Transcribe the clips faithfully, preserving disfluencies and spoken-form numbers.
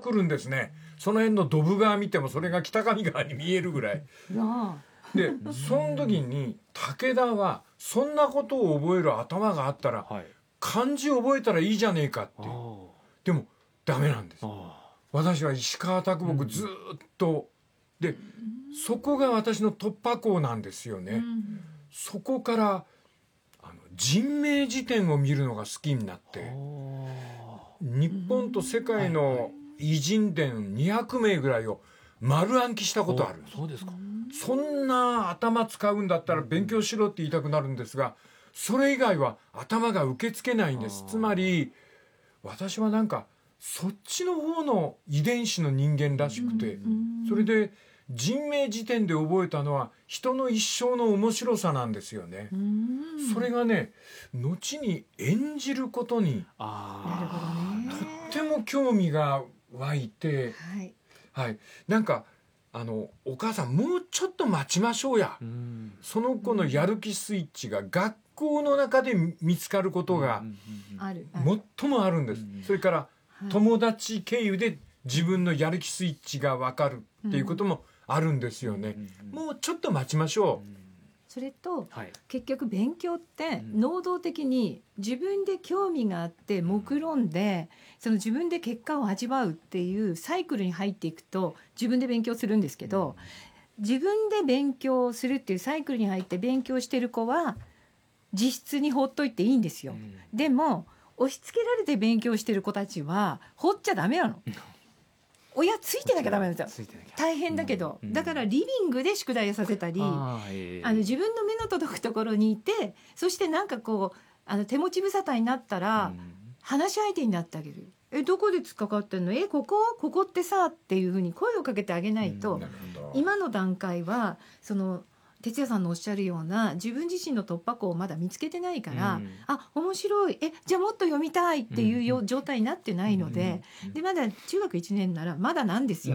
来るんですね。その辺のドブ川見てもそれが北上川に見えるぐらいで、その時に武田はそんなことを覚える頭があったら、はい、漢字覚えたらいいじゃねえかって。でもダメなんです。私は石川啄木ずっと、うん、でそこが私の突破口なんですよね、うん、そこからあの人名辞典を見るのが好きになって、日本と世界の偉人伝にひゃくめいぐらいを丸暗記したことあるんです。 そうですか。 そんな頭使うんだったら勉強しろって言いたくなるんですが、それ以外は頭が受け付けないんです。つまり私はなんかそっちの方の遺伝子の人間らしくて、それで人名辞典で覚えたのは人の一生の面白さなんですよね。それがね、後に演じることにあとっても興味が湧いて、 はいはい、なんかあのお母さんもうちょっと待ちましょうや、うん、その子のやる気スイッチが学校の中で見つかることが最もあるんです。それから友達経由で自分のやる気スイッチが分かるっていうこともあるんですよね、うん、もうちょっと待ちましょう、うん、 それと、はい、結局勉強って能動的に自分で興味があって目論んで、その自分で結果を味わうっていうサイクルに入っていくと自分で勉強するんですけど、自分で勉強するっていうサイクルに入って勉強してる子は自室に放っといていいんですよ、うん、でも押し付けられて勉強してる子たちは放っちゃダメなの親ついてなきゃダメなんですよ。大変だけど、うん、だからリビングで宿題をさせたり、あ、えー、あの自分の目の届くところにいて、そしてなんかこうあの手持ち無沙汰になったら、うん、話し相手になってあげる。えどこで突っかかってんの、えここここってさっていうふうに声をかけてあげないと、うん、今の段階はその哲也さんのおっしゃるような自分自身の突破口をまだ見つけてないから、うん、あ面白い、えじゃあもっと読みたいっていうよ、うん、状態になってないので、うん、でまだ中学いちねんならまだなんですよ、うん、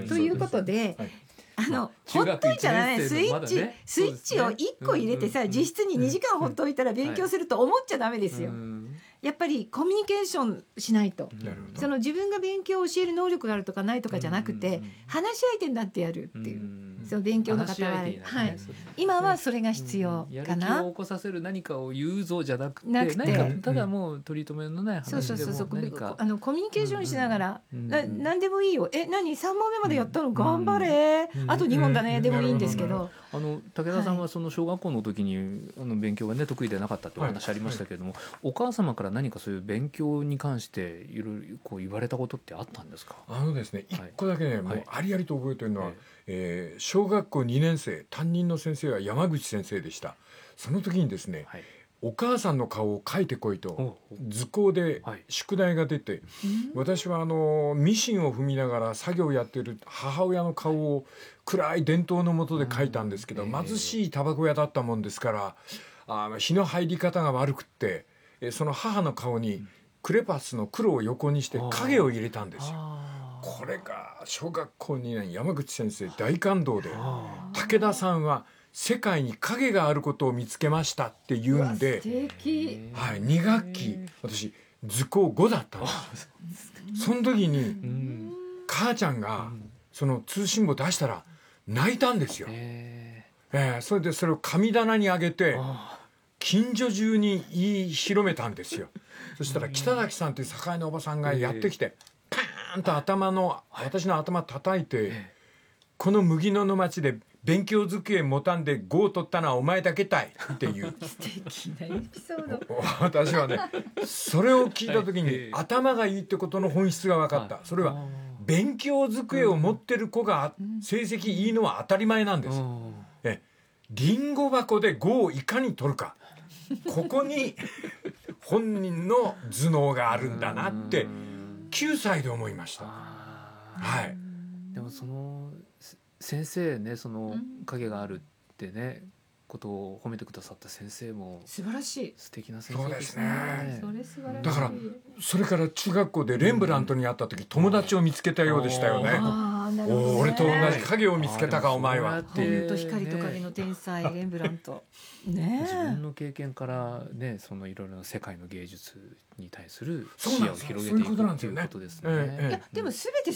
ということで、はい、あのほっといちゃダメ、スイッチ、ね、スイッチをいっこ入れてさ、自室ににじかんほっといたら勉強すると思っちゃダメですよ、はい、やっぱりコミュニケーションしないと、その自分が勉強を教える能力があるとかないとかじゃなくて、話し相手になってやるっていう、その勉強の方は、ね、はい、今はそれが必要かな、 やる気を起こさせる何かを言うぞじゃなくて、 なくて何かただもう取り留めのない話でもそうそうそう、 何かあのコミュニケーションしながら、うん、な何でもいいよ、え何さん問目までやったの、うん、頑張れ、うん、あとにほんだね、うん、でもいいんですけど、 あの武田さんはその小学校の時に、はい、あの勉強がね得意でなかったってお話ありましたけれども、はいはい、お母様から何かそういう勉強に関していろいろこう言われたことってあったんですか？ あのですね、一個だけね、はい、もうありありと覚えてるのは、はい、えー、小学校にねん生、担任の先生は山口先生でした。その時にですね、はい、お母さんの顔を描いてこいと図工で宿題が出て、はい、私はあのミシンを踏みながら作業をやっている母親の顔を暗い電灯の下で描いたんですけど、貧しいタバコ屋だったもんですから、あの日の入り方が悪くって、その母の顔にクレパスの黒を横にして影を入れたんですよ。これが小学校にねん、山口先生大感動で、武田さんは世界に影があることを見つけましたって言うんで、 素敵、 はい、に学期私図工ごだったんです。その時に母ちゃんがその通信簿出したら泣いたんですよ、えー、それでそれを神棚にあげて近所中に言い広めたんですよ。そしたら北崎さんという境のおばさんがやってきて、パーンと頭の私の頭叩いて、この麦野の町で勉強机持たんでごを取ったのはお前だけたいっていう素敵なエピソード。 私はねそれを聞いた時に頭がいいってことの本質が分かった。それは勉強机を持ってる子が成績いいのは当たり前なんです。えリンゴ箱でごをいかに取るか、ここに本人の頭脳があるんだなってきゅうさいで思いました。はい。 でもその先生ね、その影があるってね、ことを褒めてくださった先生も素晴らしい、 素敵な先生ですね。 そうですね。それ素晴らしい。 だからそれから中学校でレンブラントに会った時、友達を見つけたようでしたよね。 あー、なるほどね。 お俺と同じ影を見つけたかお前は。 本当光と影の天才レンブラント。ね、 自分の経験からね、そのいろいろな世界の芸術に対する視野を広げていくということですね。 いやでも全て